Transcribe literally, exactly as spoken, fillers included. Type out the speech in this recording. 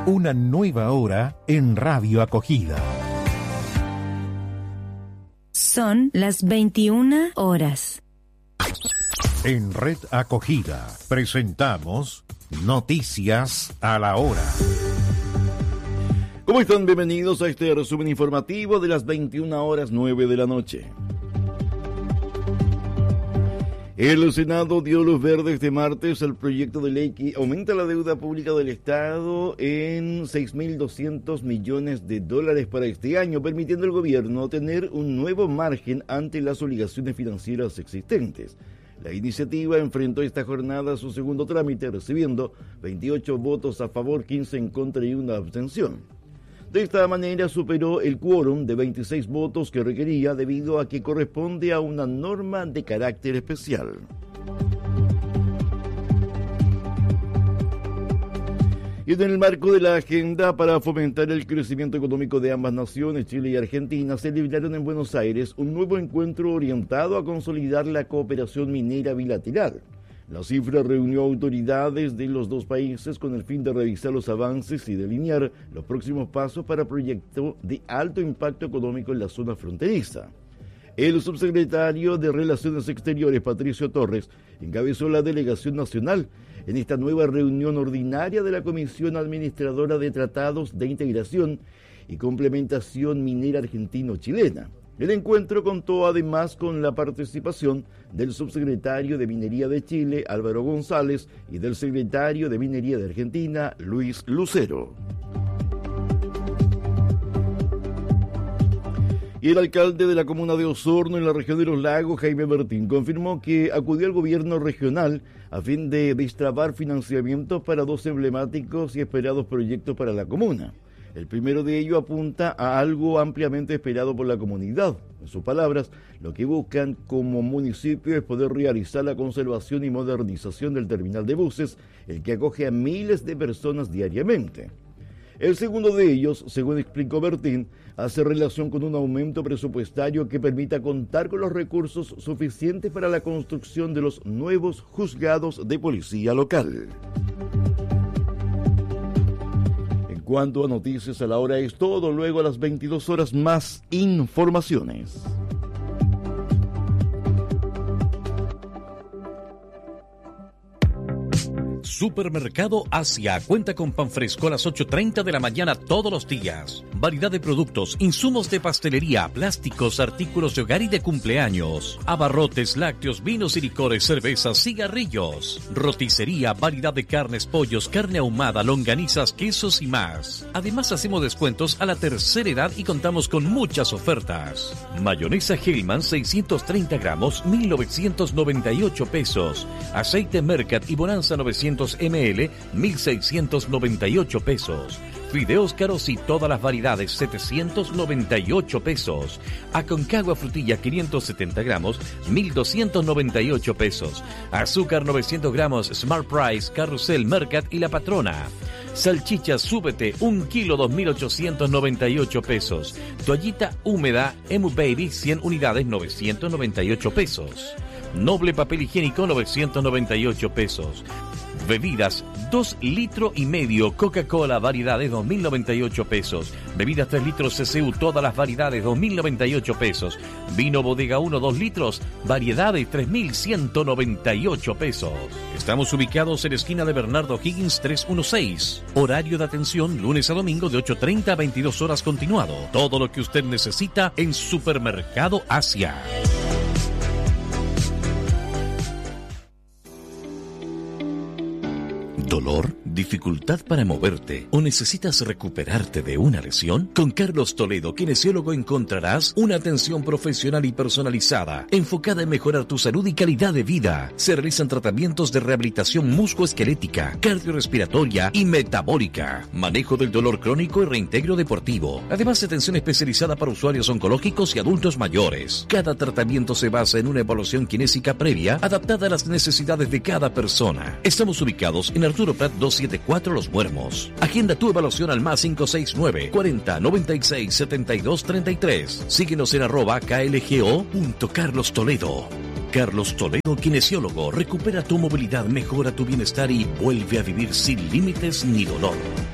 Una nueva hora en Radio Acogida. Son las veintiuna horas. En Red Acogida presentamos Noticias a la Hora. ¿Cómo están? Bienvenidos a este resumen informativo de las veintiuna horas nueve de la noche. El Senado dio luz verde este martes al proyecto de ley que aumenta la deuda pública del Estado en seis mil doscientos millones de dólares para este año, permitiendo al gobierno tener un nuevo margen ante las obligaciones financieras existentes. La iniciativa enfrentó esta jornada a su segundo trámite, recibiendo veintiocho votos a favor, quince en contra y una abstención. De esta manera superó el quórum de veintiséis votos que requería debido a que corresponde a una norma de carácter especial. Y en el marco de la agenda para fomentar el crecimiento económico de ambas naciones, Chile y Argentina, celebraron en Buenos Aires un nuevo encuentro orientado a consolidar la cooperación minera bilateral. La cifra reunió autoridades de los dos países con el fin de revisar los avances y delinear los próximos pasos para proyectos de alto impacto económico en la zona fronteriza. El subsecretario de Relaciones Exteriores, Patricio Torres, encabezó la delegación nacional en esta nueva reunión ordinaria de la Comisión Administradora de Tratados de Integración y Complementación Minera Argentino-Chilena. El encuentro contó además con la participación del subsecretario de Minería de Chile, Álvaro González, y del secretario de Minería de Argentina, Luis Lucero. Y el alcalde de la comuna de Osorno, en la región de Los Lagos, Jaime Bertín, confirmó que acudió al gobierno regional a fin de destrabar financiamientos para dos emblemáticos y esperados proyectos para la comuna. El primero de ellos apunta a algo ampliamente esperado por la comunidad. En sus palabras, lo que buscan como municipio es poder realizar la conservación y modernización del terminal de buses, el que acoge a miles de personas diariamente. El segundo de ellos, según explicó Bertín, hace relación con un aumento presupuestario que permita contar con los recursos suficientes para la construcción de los nuevos juzgados de policía local. En cuanto a noticias a la hora es todo, luego a las veintidós horas más informaciones. Supermercado Asia cuenta con pan fresco a las ocho y media de la mañana todos los días. Variedad de productos, insumos de pastelería, plásticos, artículos de hogar y de cumpleaños. Abarrotes, lácteos, vinos y licores, cervezas, cigarrillos. Roticería, variedad de carnes, pollos, carne ahumada, longanizas, quesos y más. Además hacemos descuentos a la tercera edad y contamos con muchas ofertas. Mayonesa Hellman seiscientos treinta gramos, mil novecientos noventa y ocho pesos. Aceite Mercat y Bonanza novecientos mililitros, mil seiscientos noventa y ocho pesos. Fideos caros y todas las variedades, setecientos noventa y ocho pesos. Aconcagua frutilla quinientos setenta gramos, mil doscientos noventa y ocho pesos. Azúcar novecientos gramos, Smart Price, Carrusel, Mercat y La Patrona. Salchicha Súbete, un kilo, dos mil ochocientos noventa y ocho pesos. Toallita húmeda, Emu Baby, cien unidades, novecientos noventa y ocho pesos. Noble papel higiénico, novecientos noventa y ocho pesos. Bebidas, dos litros y medio, Coca-Cola, variedades, dos mil noventa y ocho pesos. Bebidas tres litros C C U, todas las variedades, dos mil noventa y ocho pesos. Vino Bodega uno, dos litros, variedades, tres mil ciento noventa y ocho pesos. Estamos ubicados en la esquina de Bernardo Higgins trescientos dieciséis. Horario de atención, lunes a domingo de ocho y media a veintidós horas continuado. Todo lo que usted necesita en Supermercado Asia. ¿Dolor? ¿Dificultad para moverte? ¿O necesitas recuperarte de una lesión? Con Carlos Toledo, kinesiólogo, encontrarás una atención profesional y personalizada, enfocada en mejorar tu salud y calidad de vida. Se realizan tratamientos de rehabilitación musculoesquelética, cardiorrespiratoria y metabólica, manejo del dolor crónico y reintegro deportivo. Además, atención especializada para usuarios oncológicos y adultos mayores. Cada tratamiento se basa en una evaluación kinésica previa, adaptada a las necesidades de cada persona. Estamos ubicados en Arturo Prat doscientos setenta y cuatro Los Muermos. Agenda tu evaluación al más cinco seis nueve, cuarenta, noventa y seis, setenta y dos, treinta y tres. Síguenos en arroba klgo punto Carlos Toledo. Carlos Toledo, kinesiólogo. Recupera tu movilidad, mejora tu bienestar y vuelve a vivir sin límites ni dolor.